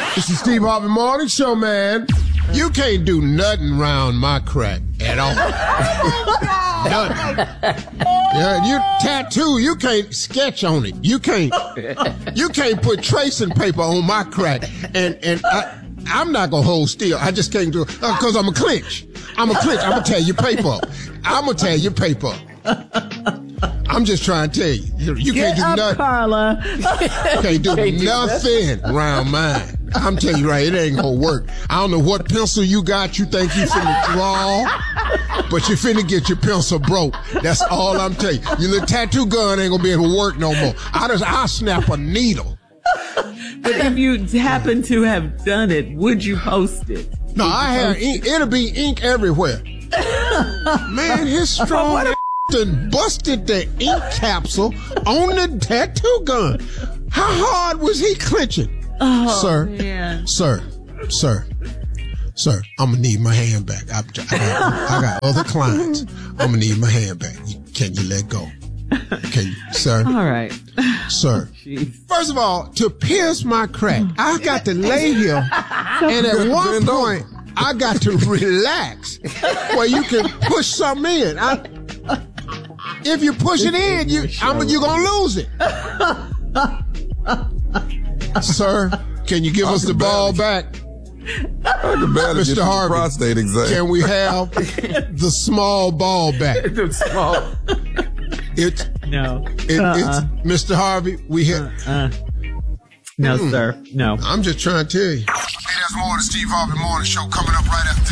It's the Steve Harvey Morning Show, man. You can't do nothing round my crack at all. Nothing. Yeah, you tattoo, you can't sketch on it. You can't put tracing paper on my crack. And I'm not gonna hold still. I just can't do it because I'm a clinch. I'm gonna tear your paper up. I'm gonna tear your paper up. I'm just trying to tell you. You can't do nothing. Carla. You can't do nothing around mine. I'm telling you right, it ain't gonna work. I don't know what pencil you got. You think you finna draw, but you finna get your pencil broke. That's all I'm telling you. Your little tattoo gun ain't gonna be able to work no more. I'll snap a needle. But if you happen to have done it, would you post it? No, I have ink. It'll be ink everywhere. Man, his strong done busted the ink capsule on the tattoo gun. How hard was he clenching? Oh, Sir, man. Sir, I'm gonna need my hand back. I got other clients. I'm gonna need my hand back. Can you let go? Can you, sir? All right. Sir. Jeez. First of all, to pierce my crack, I got to lay here, and at one point, I got to relax where you can push something in. If you push it in, you're gonna lose it. Sir, can you give us the ball back? Mr. Harvey, prostate exam. can we have the small ball back? The small. No. It's Mr. Harvey, we hit. No, sir. No. I'm just trying to tell you. Hey, there's more of the Steve Harvey Morning Show coming up right after